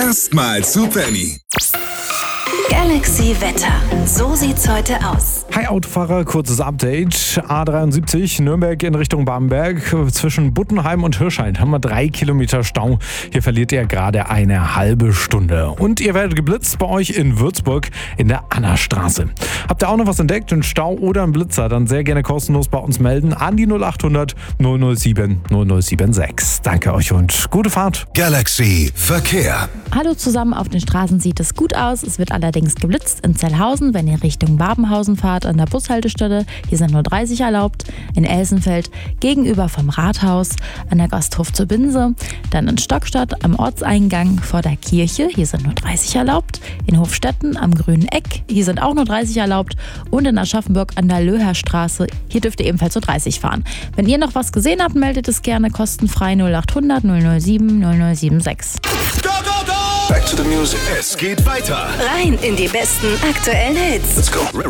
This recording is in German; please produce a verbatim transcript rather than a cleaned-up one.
Erstmal zu Penny. Galaxy Wetter. So sieht's heute aus. Hi Autofahrer, kurzes Update. A dreiundsiebzig Nürnberg in Richtung Bamberg. Zwischen Buttenheim und Hirscheid haben wir drei Kilometer Stau. Hier verliert ihr gerade eine halbe Stunde. Und ihr werdet geblitzt bei euch in Würzburg in der Annastraße. Habt ihr auch noch was entdeckt, einen Stau oder einen Blitzer, dann sehr gerne kostenlos bei uns melden an die null acht hundert null null sieben null null sieben sechs. Danke euch und gute Fahrt. Galaxy Verkehr. Hallo zusammen, auf den Straßen sieht es gut aus. Es wird allerdings geblitzt in Zellhausen, wenn ihr Richtung Babenhausen fahrt, an der Bushaltestelle. Hier sind nur dreißig erlaubt. In Elsenfeld gegenüber vom Rathaus, an der Gasthof zur Binse. Dann in Stockstadt am Ortseingang vor der Kirche. Hier sind nur dreißig erlaubt. In Hofstetten am Grünen Eck. Hier sind auch nur dreißig erlaubt. Und in Aschaffenburg an der Löherstraße. Hier dürft ihr ebenfalls nur dreißig fahren. Wenn ihr noch was gesehen habt, meldet es gerne kostenfrei null acht hundert null null sieben null null sieben sechs. Go, go, go! Back to the music. Es geht weiter. Rein in die besten aktuellen Hits. Let's go.